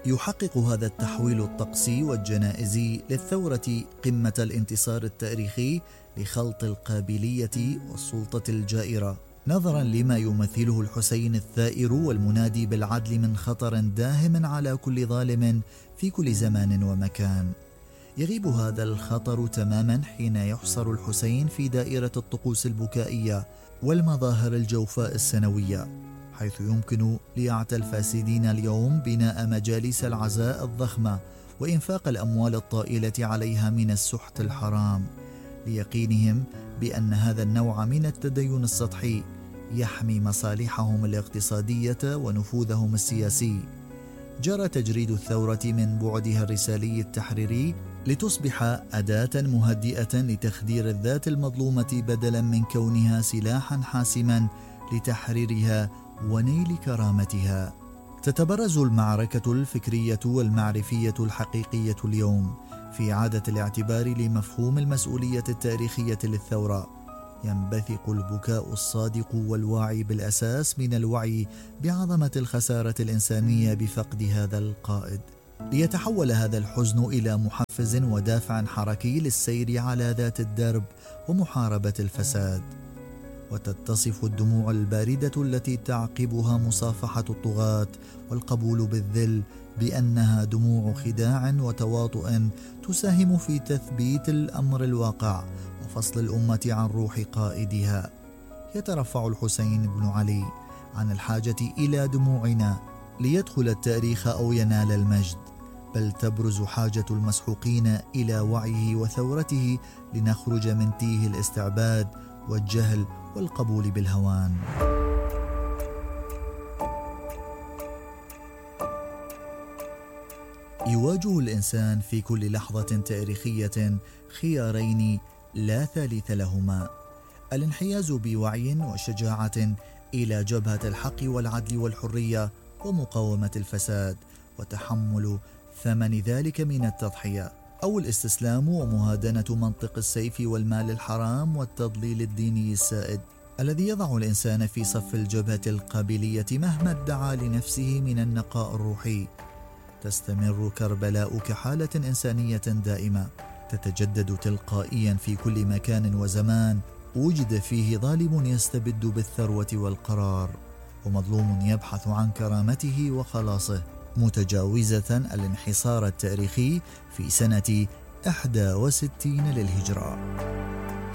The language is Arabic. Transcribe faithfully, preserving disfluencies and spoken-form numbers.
يحقق هذا التحويل الطقسي والجنائزي للثورة قمة الانتصار التاريخي لخلط القابلية والسلطة الجائرة، نظرا لما يمثله الحسين الثائر والمنادي بالعدل من خطر داهم على كل ظالم في كل زمان ومكان. يغيب هذا الخطر تماما حين يحصر الحسين في دائرة الطقوس البكائية والمظاهر الجوفاء السنوية، حيث يمكن لأعتى الفاسدين اليوم بناء مجالس العزاء الضخمة وإنفاق الأموال الطائلة عليها من السحت الحرام، ليقينهم بأن هذا النوع من التدين السطحي يحمي مصالحهم الاقتصادية ونفوذهم السياسي. جرى تجريد الثورة من بعدها الرسالي التحريري لتصبح أداة مهدئة لتخدير الذات المظلومة بدلا من كونها سلاحا حاسما لتحريرها ونيل كرامتها. تتبرز المعركة الفكرية والمعرفية الحقيقية اليوم في إعادة الاعتبار لمفهوم المسؤولية التاريخية للثورة. ينبثق البكاء الصادق والواعي بالأساس من الوعي بعظمة الخسارة الإنسانية بفقد هذا القائد، ليتحول هذا الحزن إلى محفز ودافع حركي للسير على ذات الدرب ومحاربة الفساد. وتتصف الدموع الباردة التي تعقبها مصافحة الطغاة والقبول بالذل بأنها دموع خداع وتواطؤ تساهم في تثبيت الأمر الواقع وفصل الأمة عن روح قائدها. يترفع الحسين بن علي عن الحاجة إلى دموعنا ليدخل التاريخ أو ينال المجد، بل تبرز حاجة المسحوقين إلى وعيه وثورته لنخرج من تيه الاستعباد والجهل والقبول بالهوان. يواجه الإنسان في كل لحظة تاريخية خيارين لا ثالث لهما: الانحياز بوعي وشجاعة إلى جبهة الحق والعدل والحرية ومقاومة الفساد وتحمل ثمن ذلك من التضحية، أو الاستسلام ومهادنة منطق السيف والمال الحرام والتضليل الديني السائد الذي يضع الإنسان في صف الجبهة القابلية مهما ادعى لنفسه من النقاء الروحي. تستمر كربلاء كحالة إنسانية دائمة تتجدد تلقائيا في كل مكان وزمان وجد فيه ظالم يستبد بالثروة والقرار، ومظلوم يبحث عن كرامته وخلاصه، متجاوزة الانحصار التاريخي في سنة إحدى وستين للهجرة.